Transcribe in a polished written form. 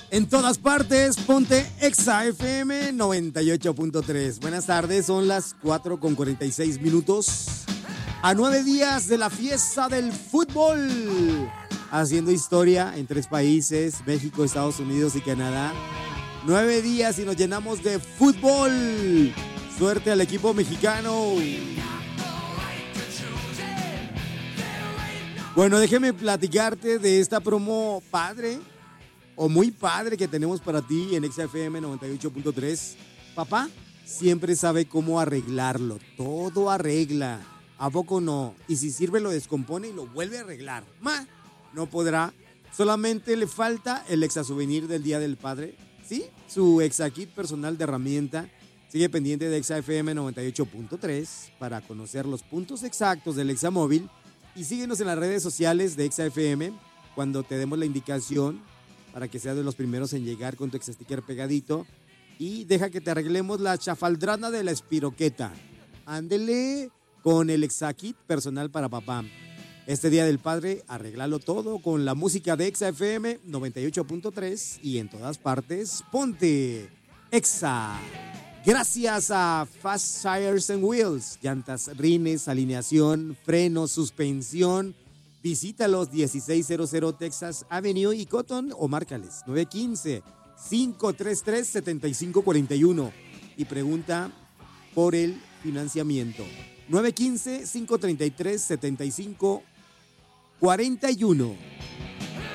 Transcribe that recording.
En todas partes, ponte Exa FM 98.3. Buenas tardes, son las 4:46. A 9 días de la fiesta del fútbol. Haciendo historia en 3 países, México, Estados Unidos y Canadá. 9 días y nos llenamos de fútbol. Suerte al equipo mexicano. Bueno, déjeme platicarte de esta promo padre o muy padre que tenemos para ti en XFM 98.3. Papá siempre sabe cómo arreglarlo. Todo arregla. ¿A poco no? Y si sirve lo descompone y lo vuelve a arreglar. No podrá. Solamente le falta el Exa Souvenir del Día del Padre. ¿Sí? Su Exa Kit personal de herramienta. Sigue pendiente de XFM 98.3 para conocer los puntos exactos del Exa Móvil. Y síguenos en las redes sociales de XFM cuando te demos la indicación para que seas de los primeros en llegar con tu Exa Sticker pegadito. Y deja que te arreglemos la chafaldrana de la espiroqueta. Ándele con el Exa Kit personal para papá. Este Día del Padre, arreglalo todo con la música de Exa FM 98.3 y en todas partes, ponte Exa. Gracias a Fast Tires and Wheels, llantas, rines, alineación, frenos, suspensión. Visítalos 1600 Texas Avenue y Cotton o márcales 915-533-7541 y pregunta por el financiamiento. 915-533-7541.